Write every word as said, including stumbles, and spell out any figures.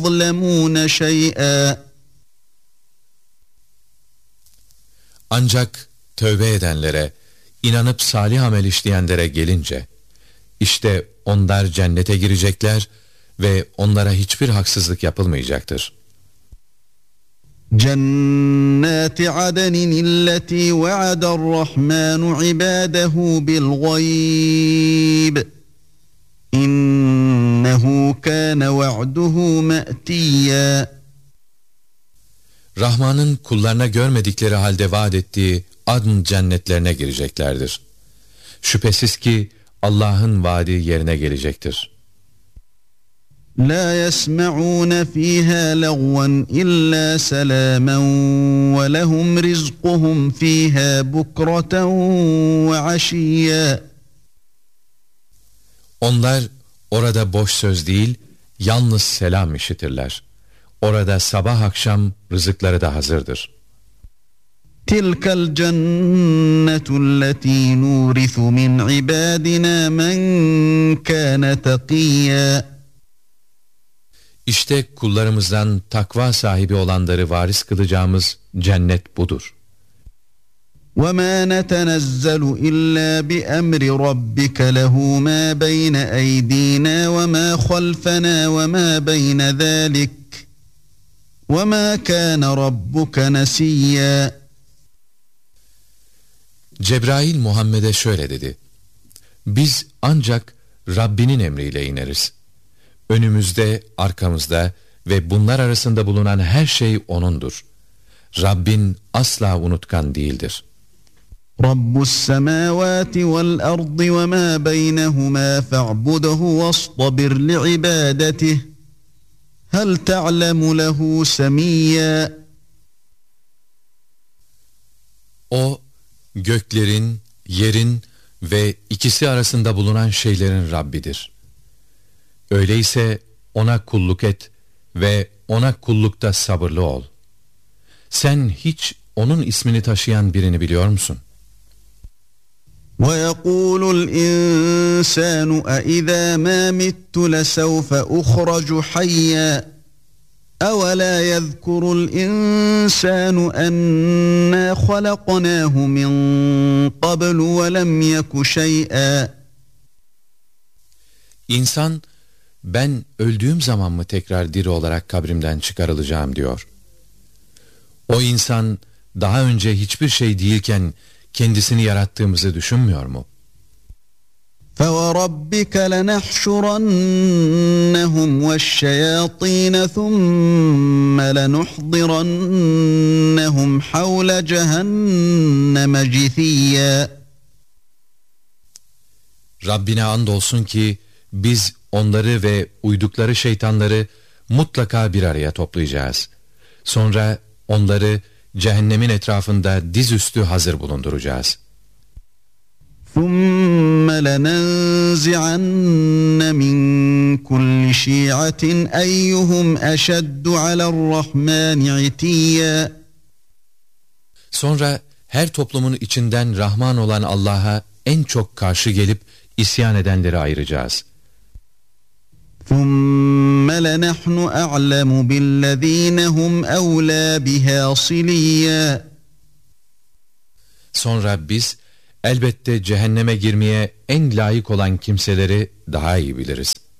يظلمون شيئا. Ancak tövbe edenlere, inanıp salih amel işleyenlere gelince, işte onlar cennete girecekler ve onlara hiçbir haksızlık yapılmayacaktır. Cennâti adenin illeti ve'adarrahmanu ibâdehu bilgayb. İnnehu kâne va'duhu me'tiyyâ. Rahman'ın kullarına görmedikleri halde vaat ettiği adn cennetlerine gireceklerdir. Şüphesiz ki Allah'ın vaadi yerine gelecektir. La yesma'un fiha lagwan illa salaman ve lehum rizquhum fiha bukratan ve aşiyya. Onlar orada boş söz değil, yalnız selam işitirler. Orada sabah akşam rızıkları da hazırdır. Tilkel cennetu lleti nurisu min ibadina men kâne takiyya. İşte kullarımızdan takva sahibi olanları varis kılacağımız cennet budur. وَمَا نَتَنَزَّلُ إِلَّا بِأَمْرِ رَبِّكَ لَهُ مَا بَيْنَ أَيْدِينَا وَمَا خَلْفَنَا وَمَا بَيْنَ ذَلِكَ وَمَا كَانَ رَبُّكَ نَسِيًّا. Cebrail Muhammed'e şöyle dedi: Biz ancak Rabbinin emriyle ineriz. Önümüzde, arkamızda ve bunlar arasında bulunan her şey O'nundur. Rabbin asla unutkan değildir. Rabbus semâvâti vel ardı ve mâ beynehumâ fe'buduhu vastabir li'ibâdetih. Hel te'lemu lehu semiyyâ. O, göklerin, yerin ve ikisi arasında bulunan şeylerin Rabbidir. Öyleyse O'na kulluk et ve O'na kullukta sabırlı ol. Sen hiç O'nun ismini taşıyan birini biliyor musun? وَيَقُولُ الْاِنْسَانُ اَاِذَا مَا مِتُّ لَسَوْفَ اُخْرَجُ حَيًّا اَوَلَا يَذْكُرُ الْاِنْسَانُ اَنَّا خَلَقْنَاهُ مِنْ قَبْلُ وَلَمْ يَكُ شَيْئًا. İnsan, ben öldüğüm zaman mı tekrar diri olarak kabrimden çıkarılacağım diyor. O insan daha önce hiçbir şey değilken kendisini yarattığımızı düşünmüyor mu? فَوَرَبِّكَ لَنَحْشُرَنَّهُمْ وَالشَّيَاطِينَ ثُمَّ لَنُحْضِرَنَّهُمْ حَوْلَ جَهَنَّمَ جِثِيًّا. Rabbine andolsun ki biz onları ve uydukları şeytanları mutlaka bir araya toplayacağız. Sonra onları cehennemin etrafında dizüstü hazır bulunduracağız. ثُمَّ لَنَنْزِعَنَّ مِنْ كُلِّ شِيعَةٍ أَيُّهُمْ أَشَدُّ عَلَى الرَّحْمَنِ عِتِيًّا. Sonra her toplumun içinden Rahman olan Allah'a en çok karşı gelip isyan edenleri ayıracağız. ثُمَّ لَنَحْنُ أَعْلَمُ بِالَّذ۪ينَ هُمْ أَوْلَى بِهَا صِلِيًّا. Sonra biz elbette cehenneme girmeye en layık olan kimseleri daha iyi biliriz.